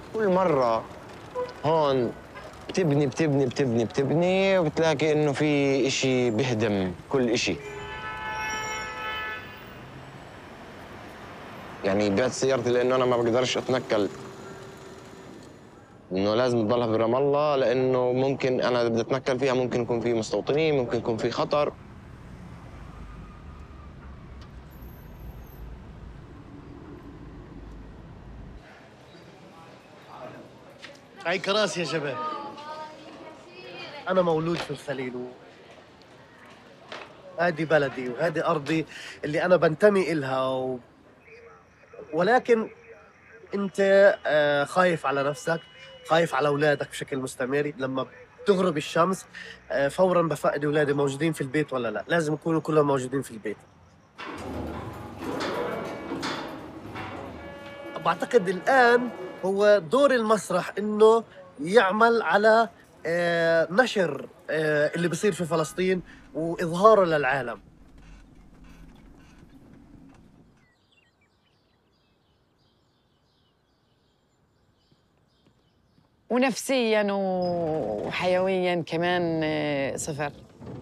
كل مرة هون بتبني بتبني بتبني بتبني وبتلاقي إنه في إشي بهدم كل إشي. يعني بعت سيارتي لأنه أنا ما بقدرش أتنقل، إنه لازم تضلها برام الله، لأنه ممكن أنا بدي أتنقل فيها ممكن يكون في مستوطنين، ممكن يكون في خطر. هاي كراسي يا شباب. أنا مولود في الخليل وهذه بلدي وهذه أرضي اللي أنا بنتمي إلها ولكن أنت خايف على نفسك، خايف على أولادك بشكل مستمر. لما بتغرب الشمس فوراً بفقد أولادي موجودين في البيت ولا لا، لازم يكونوا كلهم موجودين في البيت. بعتقد الآن هو دور المسرح إنه يعمل على نشر اللي بصير في فلسطين وإظهاره للعالم. ونفسياً وحيوياً كمان صفر.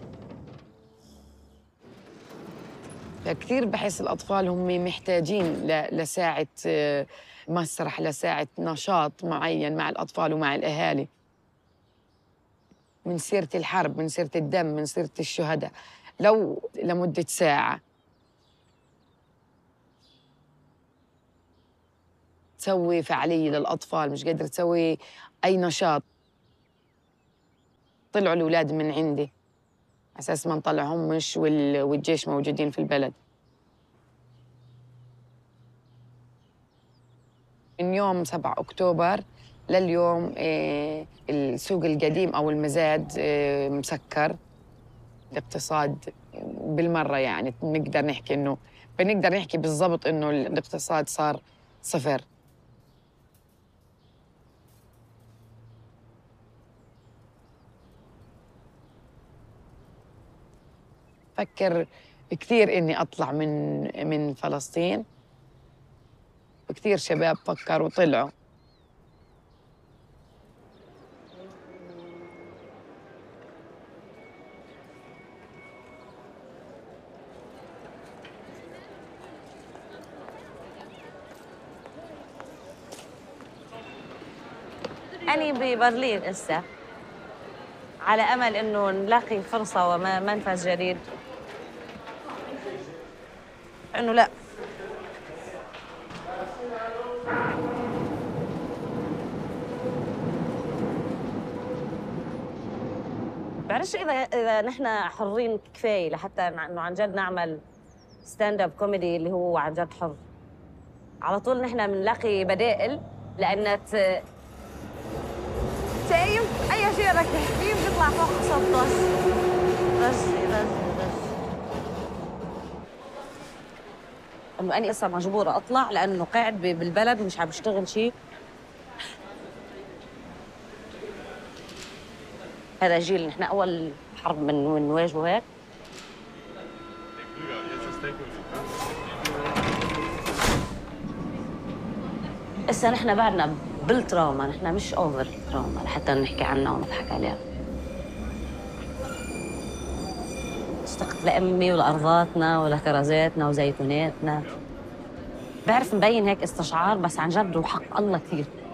فكثير بحس الأطفال هم محتاجين لساعة مسرح، لساعة نشاط معين مع الأطفال ومع الأهالي، من سيرة الحرب، من سيرة الدم، من سيرة الشهداء، لو لمدة ساعة تسوي فعالية للأطفال، مش قادرة تسوي أي نشاط. طلعوا الأولاد من عندي على أساس ما نطلعهمش والجيش موجودين في البلد. من يوم 7 أكتوبر لليوم السوق القديم أو المزاد مسكر. الاقتصاد بالمرة يعني بنقدر نحكي بالضبط إنه الاقتصاد صار صفر. فكر كثير إني أطلع من فلسطين، وكثير شباب فكروا وطلعوا. أنا ببرلين هسه، على أمل إنه نلاقي فرصة ومنفذ جديد. إنه لا، بعرفش إذا نحن حرين كفاية لحتى إنه عن جد نعمل ستاند اب كوميدي اللي هو عن جد حر. على طول نحن بنلاقي بدائل، لأن شايف أي شيء بدك تحكيه بيطلع فوق سطح. رجي إنه أنا هسه مجبورة أطلع لأنه قاعد بالبلد مش عم بشتغل شيء. هذا جيل نحن أول حرب بنواجهه هيك. هسه نحن بعدنا بالتراوما، نحن مش اوفر تراوما لحتى نحكي عنها ونضحك عليها. اشتقت لأمي ولأرضاتنا ولكرزاتنا وزيتوناتنا. بعرف مبين هيك استشعار، بس عن جد وحق الله كثير.